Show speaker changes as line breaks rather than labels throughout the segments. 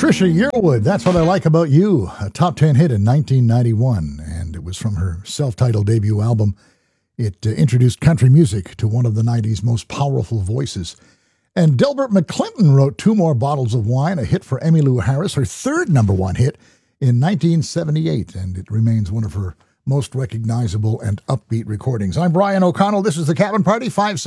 Trisha Yearwood, That's What I Like About You, a top 10 hit in 1991, and it was from her self-titled debut album. It introduced country music to one of the 90s most powerful voices. And Delbert McClinton wrote Two More Bottles of Wine, a hit for Emmylou Harris, her third number one hit in 1978, and it remains one of her most recognizable and upbeat recordings. I'm Brian O'Connell. This is The Cabin Party,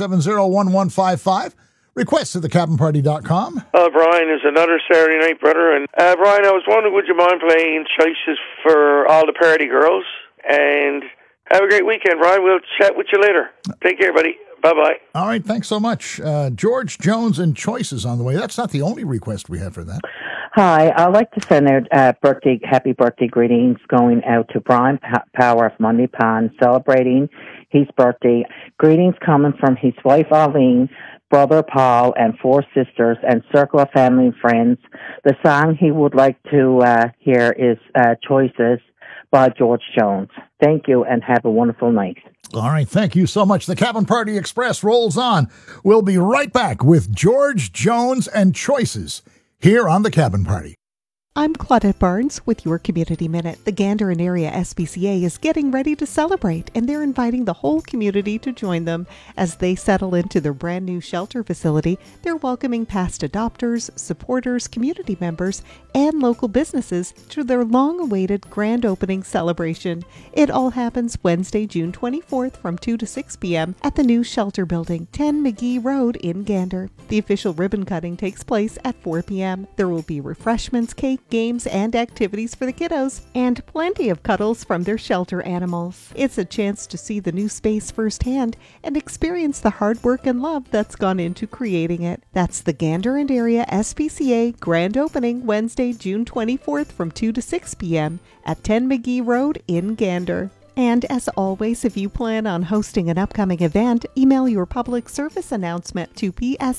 570-1155. Requests at thecabinparty.com.
Brian, it's another Saturday night, brother. And Brian, I was wondering, would you mind playing Choices for all the party girls? And have a great weekend, Brian. We'll chat with you later. Take care, buddy. Bye-bye.
All right, thanks so much. George Jones and Choices on the way. That's not the only request we have for that.
Hi, I'd like to send out happy birthday greetings going out to Brian Power of Monday Pan, celebrating his birthday. Greetings coming from his wife Arlene, brother Paul, and 4 sisters, and circle of family and friends. The song he would like to hear is Choices by George Jones. Thank you, and have a wonderful night.
All right, thank you so much. The Cabin Party Express rolls on. We'll be right back with George Jones and Choices here on The Cabin Party.
I'm Claudette Barnes with your Community Minute. The Gander and Area SPCA is getting ready to celebrate, and they're inviting the whole community to join them. As they settle into their brand new shelter facility, they're welcoming past adopters, supporters, community members, and local businesses to their long-awaited grand opening celebration. It all happens Wednesday, June 24th from 2 to 6 p.m. at the new shelter building, 10 McGee Road in Gander. The official ribbon cutting takes place at 4 p.m. There will be refreshments, cake, games, and activities for the kiddos, and plenty of cuddles from their shelter animals. It's a chance to see the new space firsthand and experience the hard work and love that's gone into creating it. That's the Gander and Area SPCA grand opening Wednesday, June 24th from 2 to 6 p.m. at 10 McGee Road in Gander. And as always, if you plan on hosting an upcoming event, email your public service announcement to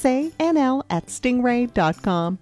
psanl@stingray.com.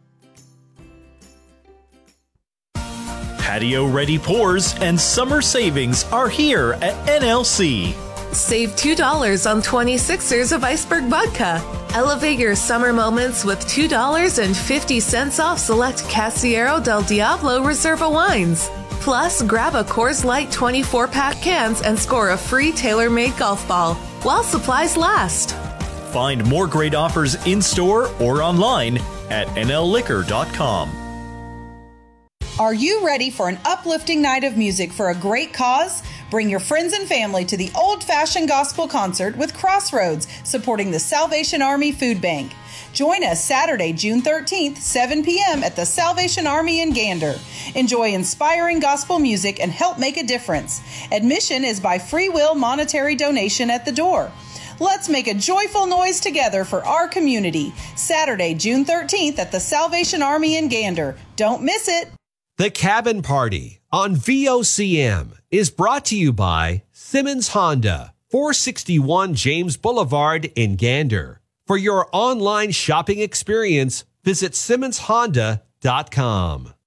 Patio-ready pours and summer savings are here at NLC.
Save $2 on 26ers of Iceberg Vodka. Elevate your summer moments with $2.50 off select Casillero del Diablo Reserva wines. Plus, grab a Coors Light 24-pack cans and score a free tailor-made golf ball while supplies last.
Find more great offers in-store or online at nlliquor.com.
Are you ready for an uplifting night of music for a great cause? Bring your friends and family to the Old Fashioned Gospel Concert with Crossroads, supporting the Salvation Army Food Bank. Join us Saturday, June 13th, 7 p.m. at the Salvation Army in Gander. Enjoy inspiring gospel music and help make a difference. Admission is by free will monetary donation at the door. Let's make a joyful noise together for our community. Saturday, June 13th at the Salvation Army in Gander. Don't miss it.
The Cabin Party on VOCM is brought to you by Simmons Honda, 461 James Boulevard in Gander. For your online shopping experience, visit SimmonsHonda.com.